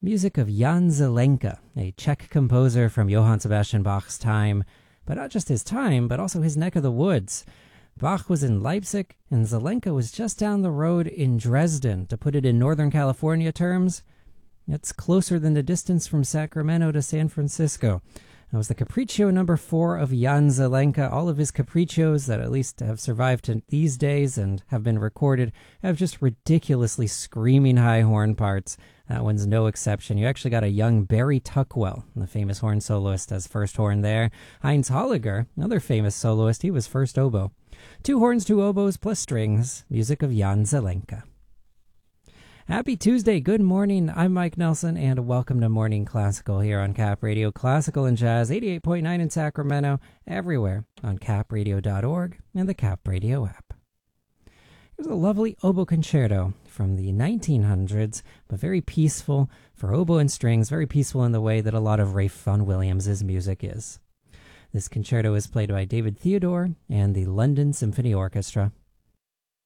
Music of Jan Zelenka, a Czech composer from Johann Sebastian Bach's time, but not just his time, but also his neck of the woods. Bach was in Leipzig, and Zelenka was just down the road in Dresden. To put it in Northern California terms, it's closer than the distance from Sacramento to San Francisco. That was the Capriccio number 4 of Jan Zelenka. All of his capriccios that at least have survived to these days and have been recorded have just ridiculously screaming high horn parts. That one's no exception. You actually got a young Barry Tuckwell, the famous horn soloist, as first horn there. Heinz Holliger, another famous soloist, he was first oboe. 2 horns, 2 oboes, plus strings. Music of Jan Zelenka. Happy Tuesday, good morning. I'm Mike Nelson, and welcome to Morning Classical here on Cap Radio. Classical and Jazz, 88.9 in Sacramento, everywhere on capradio.org and the Cap Radio app. Here's a lovely oboe concerto from the 1900s, but very peaceful for oboe and strings, very peaceful in the way that a lot of Ralph Vaughan Williams' music is. This concerto is played by David Theodore and the London Symphony Orchestra.